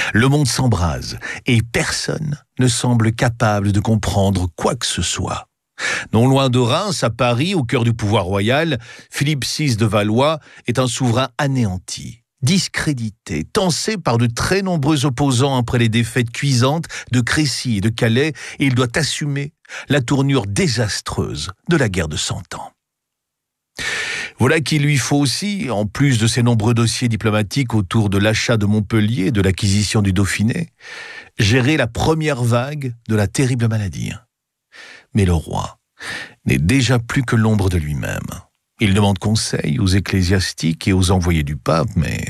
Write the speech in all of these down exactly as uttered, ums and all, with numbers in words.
Le monde s'embrase et personne ne semble capable de comprendre quoi que ce soit. Non loin de Reims, à Paris, au cœur du pouvoir royal, Philippe six de Valois est un souverain anéanti, discrédité, tensé par de très nombreux opposants après les défaites cuisantes de Crécy et de Calais, et il doit assumer la tournure désastreuse de la guerre de Cent Ans. Voilà qu'il lui faut aussi, en plus de ses nombreux dossiers diplomatiques autour de l'achat de Montpellier et de l'acquisition du Dauphiné, gérer la première vague de la terrible maladie. Mais le roi n'est déjà plus que l'ombre de lui-même. Il demande conseil aux ecclésiastiques et aux envoyés du pape, mais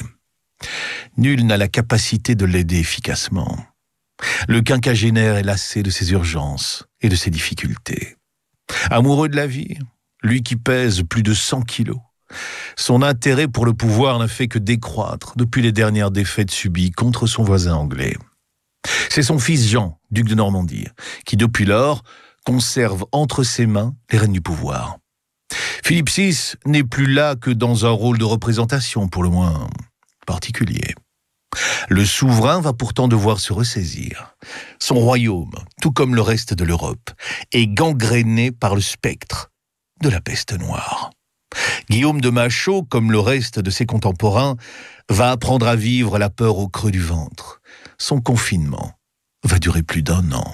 nul n'a la capacité de l'aider efficacement. Le quinquagénaire est lassé de ses urgences et de ses difficultés. Amoureux de la vie, lui qui pèse plus de cent kilos, son intérêt pour le pouvoir n'a fait que décroître depuis les dernières défaites subies contre son voisin anglais. C'est son fils Jean, duc de Normandie, qui depuis lors conserve entre ses mains les rênes du pouvoir. Philippe six n'est plus là que dans un rôle de représentation, pour le moins particulier. Le souverain va pourtant devoir se ressaisir. Son royaume, tout comme le reste de l'Europe, est gangréné par le spectre de la peste noire. Guillaume de Machaut, comme le reste de ses contemporains, va apprendre à vivre la peur au creux du ventre. Son confinement va durer plus d'un an.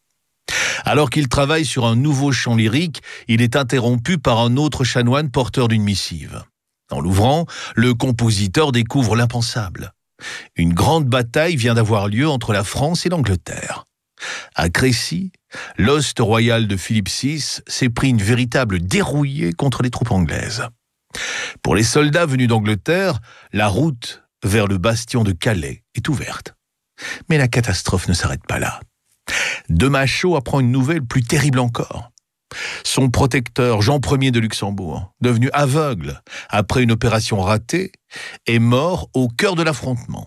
Alors qu'il travaille sur un nouveau chant lyrique, il est interrompu par un autre chanoine porteur d'une missive. En l'ouvrant, le compositeur découvre l'impensable. Une grande bataille vient d'avoir lieu entre la France et l'Angleterre. À Crécy, l'hoste royal de Philippe six s'est pris une véritable dérouillée contre les troupes anglaises. Pour les soldats venus d'Angleterre, la route vers le bastion de Calais est ouverte. Mais la catastrophe ne s'arrête pas là. De Machaut apprend une nouvelle plus terrible encore. Son protecteur, Jean Ier de Luxembourg, devenu aveugle après une opération ratée, est mort au cœur de l'affrontement.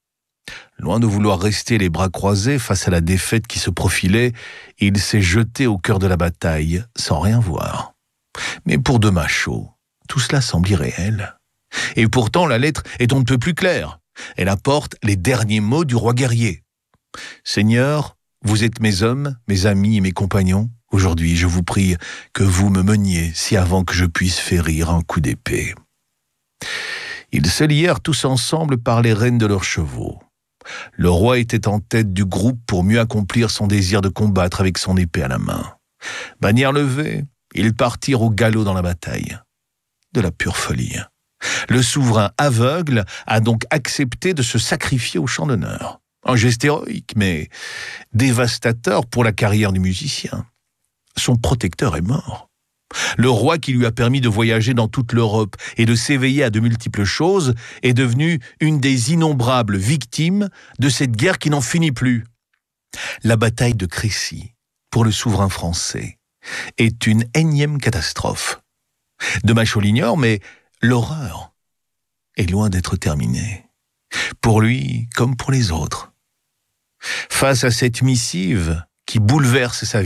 Loin de vouloir rester les bras croisés face à la défaite qui se profilait, il s'est jeté au cœur de la bataille sans rien voir. Mais pour de Machaut, tout cela semble irréel. Et pourtant, la lettre est on ne peut plus claire. Elle apporte les derniers mots du roi guerrier. « Seigneur, vous êtes mes hommes, mes amis et mes compagnons. Aujourd'hui, je vous prie que vous me meniez si avant que je puisse férir un coup d'épée. » Ils se lièrent tous ensemble par les rênes de leurs chevaux. Le roi était en tête du groupe pour mieux accomplir son désir de combattre avec son épée à la main. Bannière levée, ils partirent au galop dans la bataille. De la pure folie. Le souverain aveugle a donc accepté de se sacrifier au champ d'honneur. Un geste héroïque, mais dévastateur pour la carrière du musicien. Son protecteur est mort. Le roi qui lui a permis de voyager dans toute l'Europe et de s'éveiller à de multiples choses est devenu une des innombrables victimes de cette guerre qui n'en finit plus. La bataille de Crécy, pour le souverain français, est une énième catastrophe. De Machaut l'ignore, mais l'horreur est loin d'être terminée. Pour lui, comme pour les autres. Face à cette missive qui bouleverse sa vie,